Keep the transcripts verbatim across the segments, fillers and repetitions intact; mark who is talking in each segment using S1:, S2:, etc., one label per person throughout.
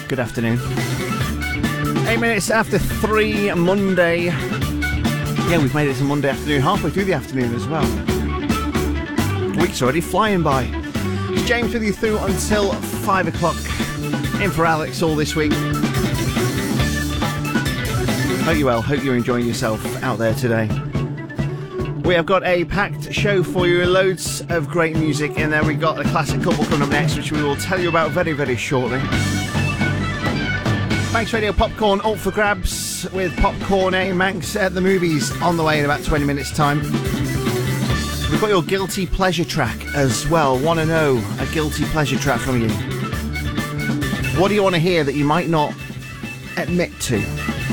S1: Good afternoon. Eight minutes after three, Monday. Yeah, we've made it to Monday afternoon, halfway through the afternoon as well. The week's already flying by. It's James with you through until five o'clock. In for Alex all this week. Hope you're well, hope you're enjoying yourself out there today. We have got a packed show for you, loads of great music in there. We've got a classic couple coming up next, which we will tell you about very, very shortly. Manx Radio Popcorn up for grabs with Popcorn A Manx at the movies on the way in about twenty minutes time. We've got your guilty pleasure track as well. Want to know a guilty pleasure track from you? What do you want to hear that you might not admit to?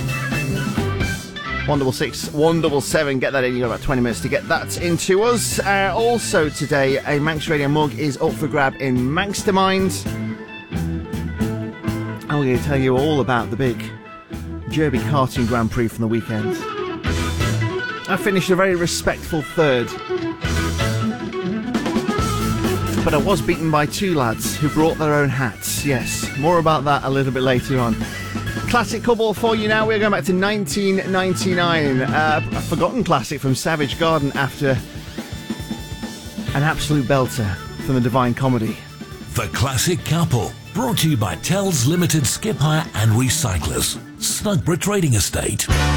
S1: one double six, one double seven, get that in. You've got about twenty minutes to get that into us. Uh, also today, a Manx Radio mug is up for grab in Manxtermind. And we're going to tell you all about the big Derby Karting Grand Prix from the weekend. I finished a very respectful third. But I was beaten by two lads who brought their own hats. Yes, more about that a little bit later on. Classic couple for you now. We're going back to nineteen ninety-nine. Uh, a forgotten classic from Savage Garden after an absolute belter from the Divine Comedy.
S2: The Classic Couple, brought to you by Tells Limited Skip Hire and Recyclers, Snugborough Trading Estate.